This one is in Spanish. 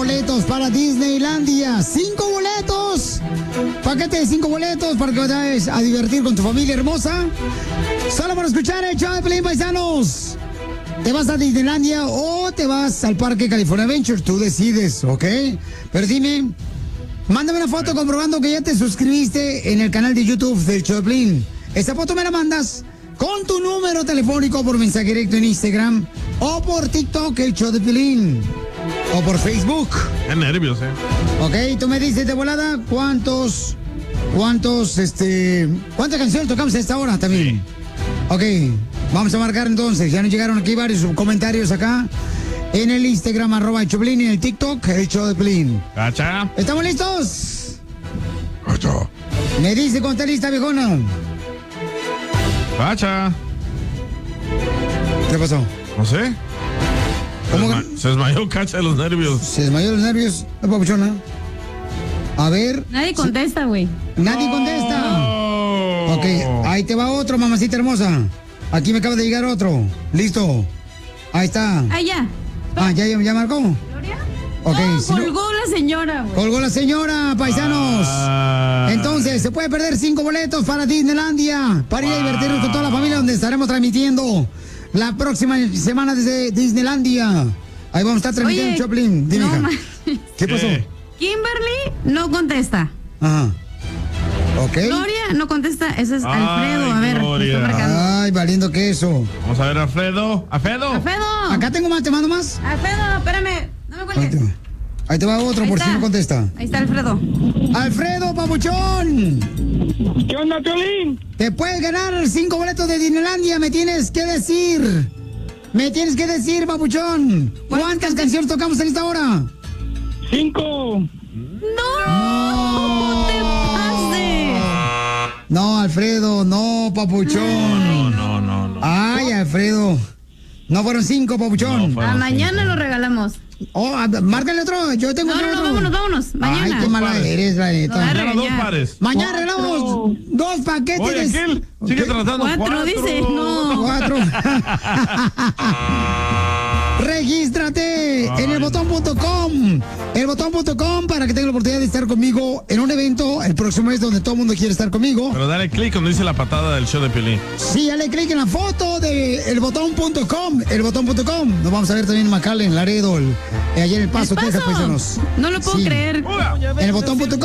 boletos para Disneylandia. 5 boletos. Paquete de 5 boletos para que vayas a divertir con tu familia hermosa. Solo para escuchar el show de Pelín, paisanos. ¿Te vas a Disneylandia o te vas al Parque California Adventure? Tú decides, ¿ok? Pero dime, mándame una foto comprobando que ya te suscribiste en el canal de YouTube del show de Pelín. Esa foto me la mandas con tu número telefónico por mensaje directo en Instagram o por TikTok, el show de Pelín, o por Facebook. Qué nervios, Ok, tú me dices de volada cuántas canciones tocamos a esta hora también. Sí. Ok, vamos a marcar entonces. Ya nos llegaron aquí varios comentarios acá en el Instagram, @ el Choplin, y en el TikTok, el show de Pelín. Cacha. ¿Estamos listos? Cacha. Me dice cuando está lista, viejona. Cacha. ¿Qué pasó? No sé. Se desmayó Cacha de los nervios. Se desmayó de los nervios, la papuchona. A ver. Nadie contesta, güey. Nadie contesta. Ok, ahí te va otro, mamacita hermosa. Aquí me acaba de llegar otro. Listo. Ahí está. Ah, ya. ¿Ya marcó? ¿Gloria? Ok. No, colgó la señora, güey. Colgó la señora, paisanos. Entonces, se puede perder 5 boletos para Disneylandia, para ir a divertirnos con toda la familia, donde estaremos transmitiendo la próxima semana desde Disneylandia. Ahí vamos a estar transmitiendo. Oye, Choplin. Dime, no, ¿qué pasó? Kimberly no contesta. Ajá. Ok. Gloria no contesta. Ese es Alfredo. A ver, Gloria. está marcando. Ay, valiendo queso. Vamos a ver, Alfredo. ¿Alfredo? Acá tengo más, te mando más. Alfredo, espérame. No me cuelgues. Ahí te va otro, por si no contesta. Ahí está Alfredo. ¡Alfredo, papuchón! ¿Qué onda, Piolín? Te puedes ganar 5 boletos de Disneylandia, me tienes que decir. Papuchón. ¿Cuántas canciones tocamos en esta hora? 5. ¡No! ¡Te pases! No, Alfredo, no, papuchón. No. Ay, Alfredo. No fueron 5, papuchón. A mañana lo regalamos. Oh, márcale otro. Yo tengo otro. Vámonos. Mañana. Ay, qué mala eres, la neta. Mañana 2 pares. Mañana regalamos 2 paquetes. Oye, aquel sigue tratando 4, dice. No. 4. Regístrate en elbotón.com. Elbotón.com para que tengas la oportunidad de estar conmigo en un evento el próximo mes donde todo el mundo quiere estar conmigo. Pero dale clic donde dice la patada del show de Piolín. Sí, dale clic en la foto de elbotón.com. Elbotón.com. Nos vamos a ver también en McAllen, Laredo, allá en El Paso, Texas, paisanos. No lo puedo creer. Elbotón.com.